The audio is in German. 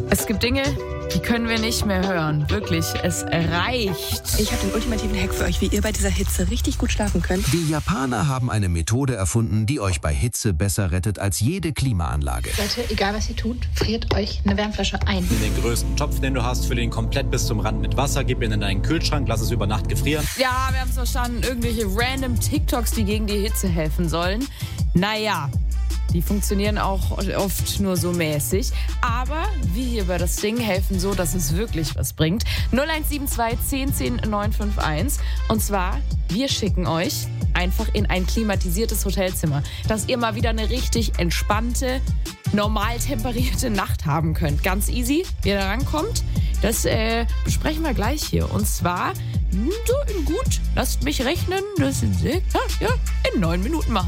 Es gibt Dinge, die können wir nicht mehr hören. Wirklich, es reicht. Ich habe den ultimativen Hack für euch, wie ihr bei dieser Hitze richtig gut schlafen könnt. Die Japaner haben eine Methode erfunden, die euch bei Hitze besser rettet als jede Klimaanlage. Leute, egal was ihr tut, friert euch eine Wärmflasche ein. Den größten Topf, den du hast, fülle ihn komplett bis zum Rand mit Wasser, gib ihn in deinen Kühlschrank, lass es über Nacht gefrieren. Ja, wir haben es verstanden. Irgendwelche random TikToks, die gegen die Hitze helfen sollen. Naja, die funktionieren auch oft nur so mäßig. Aber wir hier bei das Ding helfen so, dass es wirklich was bringt. 0172 10 10 951. Und zwar, wir schicken euch einfach in ein klimatisiertes Hotelzimmer, dass ihr mal wieder eine richtig entspannte, normal temperierte Nacht haben könnt. Ganz easy, wie ihr da rankommt, das besprechen wir gleich hier. Und zwar, so in gut, lasst mich rechnen, das sind in 9 Minuten machen.